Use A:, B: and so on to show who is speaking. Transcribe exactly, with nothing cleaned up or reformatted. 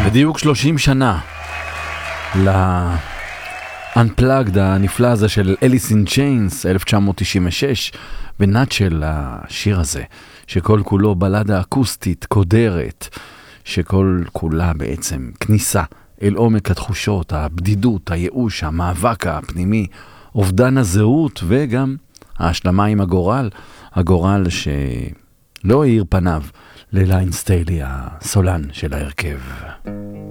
A: בדיוק שלושים שנה ל-Unplugged הנפלא הזה של אליס אין צ'יינס, אלף תשע מאות תשעים ושש, בנאצ'ל השיר הזה, שכל כולו בלדה אקוסטית, קודרת, שכל כולה בעצם כניסה אל עומק התחושות, הבדידות, הייאוש, המאבק הפנימי, אובדן הזהות, וגם ההשלמה עם הגורל, הגורל שלא האיר פניו לליין סטיילי, הסולן של ההרכב.